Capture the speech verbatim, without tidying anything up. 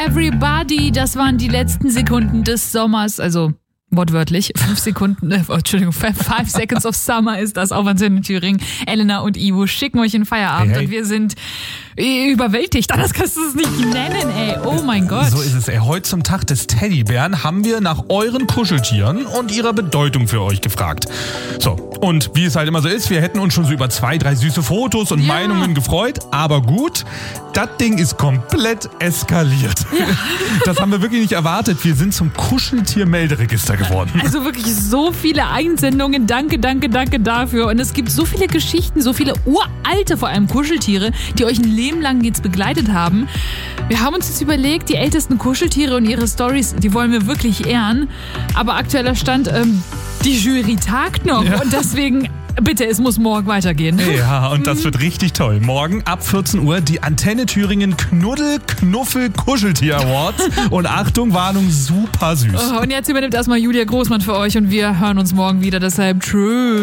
everybody. Das waren die letzten Sekunden des Sommers, also wortwörtlich, fünf Sekunden, äh, Entschuldigung, five seconds of summer ist das auf Antenne Thüringen. Elena und Ivo schicken euch in Feierabend hey, hey. und wir sind überwältigt. Das kannst du es nicht nennen, ey. Oh mein Gott. So ist es, ey. Heute zum Tag des Teddybären haben wir nach euren Kuscheltieren und ihrer Bedeutung für euch gefragt. So, und wie es halt immer so ist, wir hätten uns schon so über zwei, drei süße Fotos und ja. Meinungen gefreut, aber gut, das Ding ist komplett eskaliert. Ja. Das haben wir wirklich nicht erwartet. Wir sind zum Kuscheltier-Melderegister geworden. Also wirklich so viele Einsendungen. Danke, danke, danke dafür. Und es gibt so viele Geschichten, so viele uralte, vor allem Kuscheltiere, die euch ein Leben lang jetzt begleitet haben. Wir haben uns jetzt überlegt, die ältesten Kuscheltiere und ihre Storys, die wollen wir wirklich ehren. Aber aktueller Stand, ähm, die Jury tagt noch. Ja. Und deswegen... Bitte, es muss morgen weitergehen. Ja, und das wird richtig toll. Morgen ab vierzehn Uhr die Antenne Thüringen Knuddel Knuffel Kuscheltier Awards. Und Achtung, Warnung, super süß. Oh, und jetzt übernimmt erstmal Julia Großmann für euch und wir hören uns morgen wieder. Deshalb tschüss.